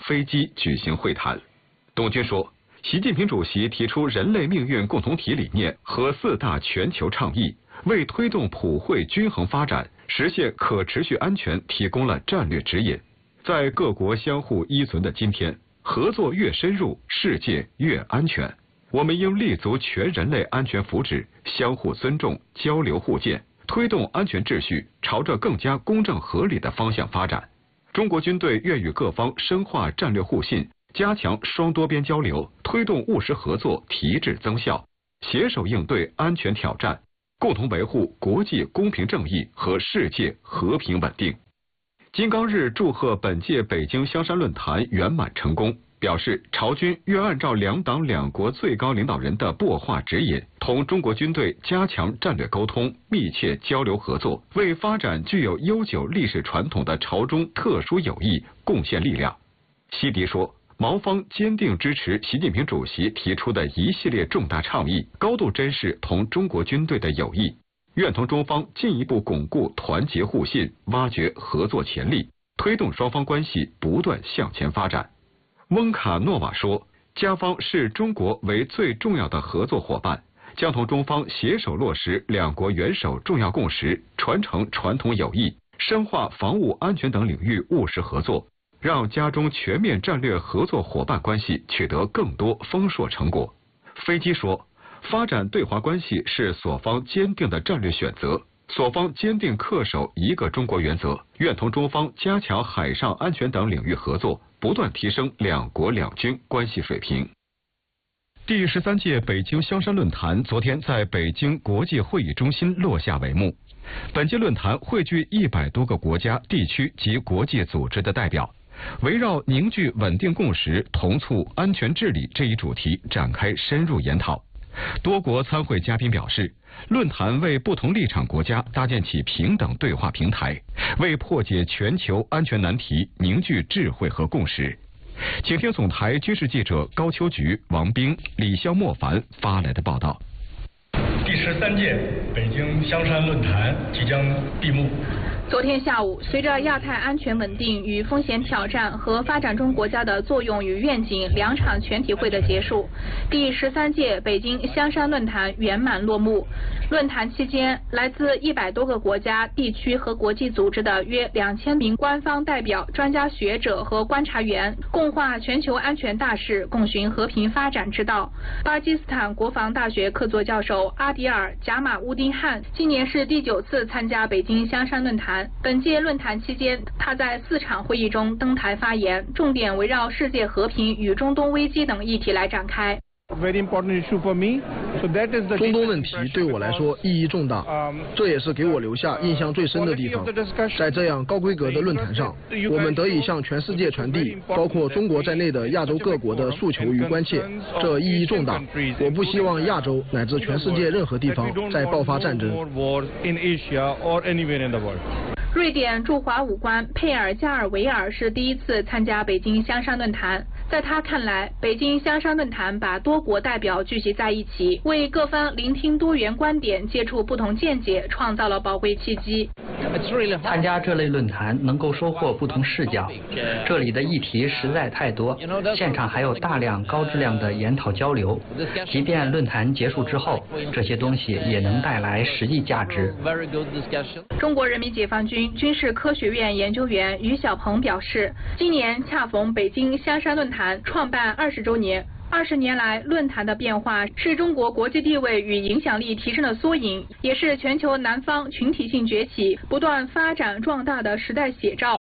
飞机举行会谈。董军说，习近平主席提出人类命运共同体理念和4大全球倡议，为推动普惠均衡发展、实现可持续安全提供了战略指引。在各国相互依存的今天，合作越深入，世界越安全。我们应立足全人类安全福祉，相互尊重、交流互鉴，推动安全秩序朝着更加公正合理的方向发展。中国军队愿与各方深化战略互信，加强双多边交流，推动务实合作提质增效，携手应对安全挑战，共同维护国际公平正义和世界和平稳定。金刚日祝贺本届北京香山论坛圆满成功，表示朝军愿按照两党两国最高领导人的擘画指引，同中国军队加强战略沟通，密切交流合作，为发展具有悠久历史传统的朝中特殊友谊贡献力量。西迪说，毛方坚定支持习近平主席提出的一系列重大倡议，高度珍视同中国军队的友谊，愿同中方进一步巩固团结互信，挖掘合作潜力，推动双方关系不断向前发展。翁卡诺瓦说，加方视中国为最重要的合作伙伴，将同中方携手落实两国元首重要共识，传承传统友谊，深化防务安全等领域务实合作，让加中全面战略合作伙伴关系取得更多丰硕成果。飞机说，发展对华关系是所方坚定的战略选择，所方坚定恪守一个中国原则，愿同中方加强海上安全等领域合作，不断提升两国两军关系水平。第13届北京香山论坛昨天在北京国际会议中心落下帷幕。本届论坛汇聚100多个国家、地区及国际组织的代表，围绕凝聚稳定共识、同促安全治理这一主题展开深入研讨。多国参会嘉宾表示，论坛为不同立场国家搭建起平等对话平台，为破解全球安全难题凝聚智慧和共识。请听总台军事记者高秋菊、王冰、李肖莫凡发来的报道。 第13届北京香山论坛即将闭幕。 昨天下午，随着亚太安全稳定与风险挑战和发展中国家的作用与愿景2场全体会的结束，第13届北京香山论坛圆满落幕。论坛期间，来自100多个国家、地区和国际组织的约2000名官方代表、专家学者和观察员，共话全球安全大事，共寻和平发展之道。巴基斯坦国防大学客座教授阿迪尔·贾马乌丁汉今年是第9次参加北京香山论坛。本届论坛期间，他在4场会议中登台发言，重点围绕世界和平与中东危机等议题来展开。 中东问题对我来说意义重大，这也是给我留下印象最深的地方。在这样高规格的论坛上，我们得以向全世界传递包括中国在内的亚洲各国的诉求与关切，这意义重大。我不希望亚洲乃至全世界任何地方再爆发战争。 瑞典驻华武官佩尔加尔维尔是第1次参加北京香山论坛。在他看来，北京香山论坛把多国代表聚集在一起，为各方聆听多元观点、接触不同见解创造了宝贵契机。 参加这类论坛能够收获不同视角，这里的议题实在太多，现场还有大量高质量的研讨交流。即便论坛结束之后，这些东西也能带来实际价值。 中国人民解放军军事科学院研究员于小鹏表示，今年恰逢北京香山论坛创办20周年。20年来，论坛的变化是中国国际地位与影响力提升的缩影，也是全球南方群体性崛起、不断发展壮大的时代写照。